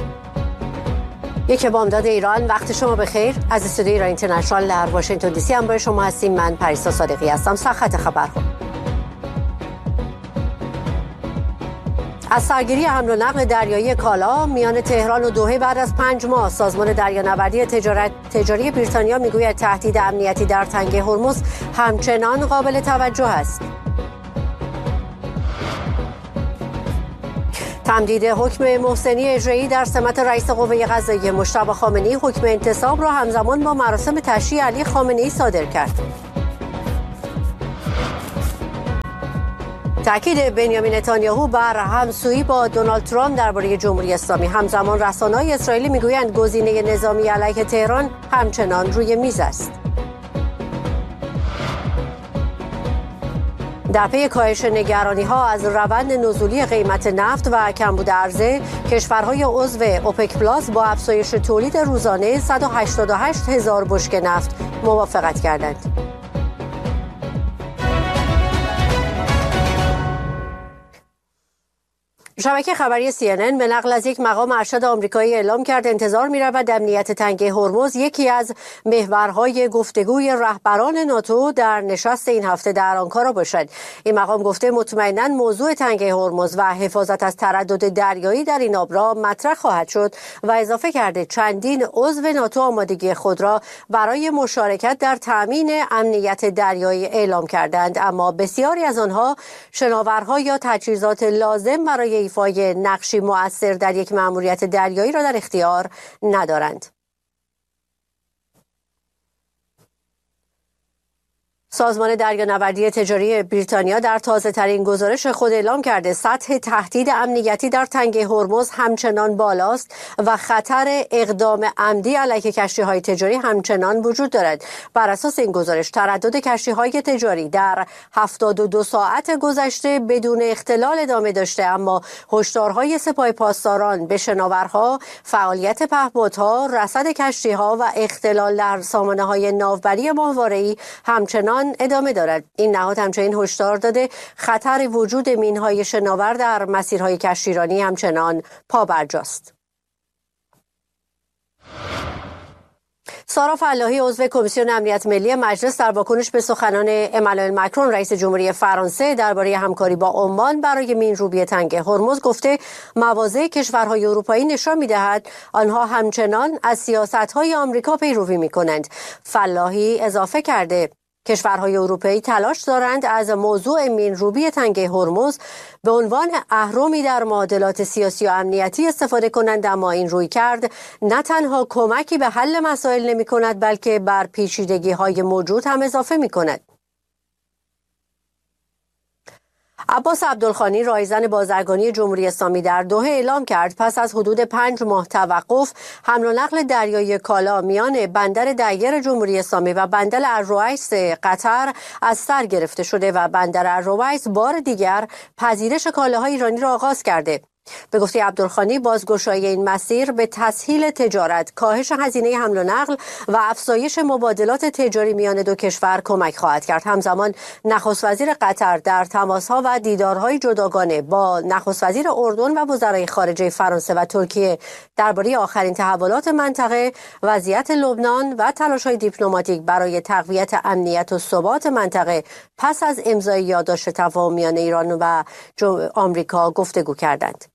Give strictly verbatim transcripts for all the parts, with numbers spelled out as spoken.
یک بامداد ایران، وقت شما بخیر. از استودیوی ایران اینترنشنال در واشنگتن دی سی همراه شما هستیم. من پریسا صادقی هستم. سرخط خبرها. از سرگیری حمل و نقل دریایی کالا میان تهران و دوحه بعد از پنج ماه، سازمان دریانوردی تجارت تجاری بریتانیا میگوید تهدید امنیتی در تنگه هرمز همچنان قابل توجه است. تمدید حکم محسنی اجرایی در سمت رئیس قوه قضاییه مجتبی خامنه‌ای حکم انتصاب را همزمان با مراسم تشییع علی خامنه‌ای صادر کرد. تأکید بنیامین نتانیاهو بر همسویی با دونالد ترامپ درباره جمهوری اسلامی. همزمان رسانه‌های اسرائیلی میگویند گزینه نظامی علیه تهران همچنان روی میز است. در پی کاهش نگرانی‌ها از روند نزولی قیمت نفت و کمبود عرضه، کشورهای عضو اوپک پلاس با افزایش تولید روزانه صد و هشتاد و هشت هزار بشکه نفت موافقت کردند. شبکه خبری سی ان ان به نقل از یک مقام ارشد آمریکایی اعلام کرد انتظار می‌رود امنیت تنگه هرمز یکی از محورهای گفتگوی رهبران ناتو در نشست این هفته در آنکارا باشد. این مقام گفته مطمئناً موضوع تنگه هرمز و حفاظت از تردد دریایی در این آب را مطرح خواهد شد و اضافه کرده چندین عضو ناتو آمادگی خود را برای مشارکت در تأمین امنیت دریایی اعلام کردند، اما بسیاری از آنها شناورها یا تجهیزات لازم برای ایفای نقشی مؤثر در یک مأموریت دریایی را در اختیار ندارند. سازمان دریانوردی تجاری بریتانیا در تازه‌ترین گزارش خود اعلام کرده سطح تهدید امنیتی در تنگه هرمز همچنان بالاست و خطر اقدام عمدی علیه کشتی‌های تجاری همچنان وجود دارد. بر اساس این گزارش تردد کشتی‌های تجاری در هفتاد و دو ساعت گذشته بدون اختلال ادامه داشته، اما هشدارهای سپاه پاسداران به شناورها، فعالیت پهپادها، رصد کشتی‌ها و اختلال در سامانه‌های ناوبری ماهواره‌ای همچنان ادامه دارد. این نهاد همچنین هشدار داده خطر وجود مین‌های شناور در مسیرهای کشتیرانی همچنان پابرجاست. سارا فلاحی عضو کمیسیون امنیت ملی مجلس در واکنش به سخنان امانوئل مکرون رئیس جمهوری فرانسه درباره همکاری با عمان برای مین‌روبی تنگه هرمز گفته مواضع کشورهای اروپایی نشان می‌دهد آنها همچنان از سیاست‌های آمریکا پیروی می‌کنند. فلاحی اضافه کرده کشورهای اروپایی تلاش دارند از موضوع مین‌روبی تنگه هرمز به عنوان اهرمی در معادلات سیاسی و امنیتی استفاده کنند، اما این رویکرد نه تنها کمکی به حل مسائل نمی کند بلکه بر پیچیدگی‌های موجود هم اضافه می کند. عباس عبدالخانی رایزن بازرگانی جمهوری اسلامی در دوحه اعلام کرد پس از حدود پنج ماه توقف حمل و نقل دریایی کالا میان بندر دیر جمهوری اسلامی و بندر الرویس قطر از سر گرفته شده و بندر الرویس بار دیگر پذیرش کالاهای ایرانی را آغاز کرده. به گفته عبدالخانی بازگشایی این مسیر به تسهیل تجارت، کاهش هزینه حمل و نقل و افزایش مبادلات تجاری میان دو کشور کمک خواهد کرد. همزمان نخست وزیر قطر در تماس‌ها و دیدارهای جداگانه با نخست وزیر اردن و وزرای خارجه فرانسه و ترکیه درباره آخرین تحولات منطقه، وضعیت لبنان و تلاش‌های دیپلماتیک برای تقویت امنیت و ثبات منطقه پس از امضای یادداشت تفاهم میان ایران و آمریکا گفتگو کردند.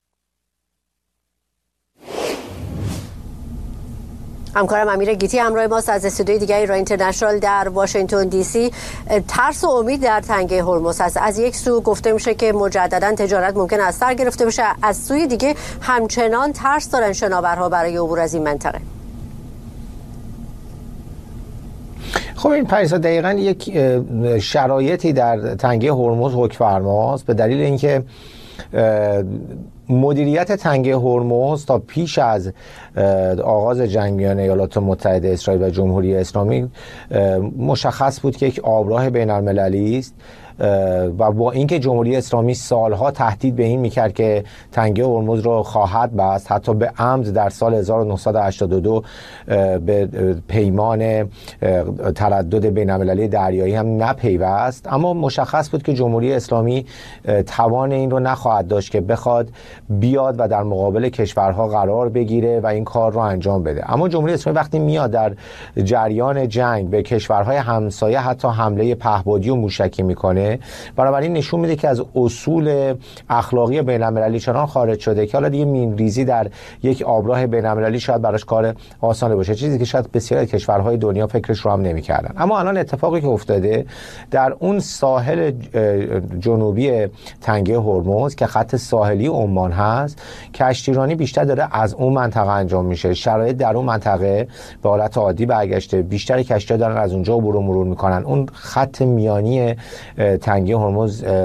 همکارم امیر گیتی همراه ماست از استودیوی دیگری ایران اینترنشنال در واشنگتن دی سی. ترس و امید در تنگه هرمز است. از یک سو گفته میشه که مجددا تجارت ممکن است سر گرفته بشه، از سوی دیگه همچنان ترس دارن شناورها برای عبور از این منطقه. خب این پریسا دقیقاً یک شرایطی در تنگه هرمز حکم‌فرماست به دلیل اینکه مدیریت تنگه هرمز تا پیش از آغاز جنگ میان ایالات متحده اسرائیل و جمهوری اسلامی مشخص بود که یک آبراه بین المللی است و با اینکه جمهوری اسلامی سالها تهدید به این میکرد که تنگه هرمز رو خواهد بست، حتی به عمد در سال هزار و نهصد و هشتاد و دو به پیمان تردد بین‌المللی دریایی هم نپیوست، اما مشخص بود که جمهوری اسلامی توان این رو نخواهد داشت که بخواد بیاد و در مقابل کشورها قرار بگیره و این کار رو انجام بده. اما جمهوری اسلامی وقتی میاد در جریان جنگ به کشورهای همسایه حتی حمله پهپادی و موشکی میکنه، بنابراین نشون میده که از اصول اخلاقی بین‌المللی چنان خارج شده که حالا دیگه مینریزی در یک آبراه بین‌المللی شاید براش کار آسانه باشه، چیزی که شاید بسیاری از کشورهای دنیا فکرش رو هم نمیکردن. اما الان اتفاقی که افتاده در اون ساحل جنوبی تنگه هرمز که خط ساحلی عمان هست، کشتیرانی بیشتر داره از اون منطقه انجام میشه. شرایط در اون منطقه به حالت عادی برگشته، بیشتر کشتی‌ها دارن از اونجا عبور و مرور میکنن. اون خط میانی تنگه هرمز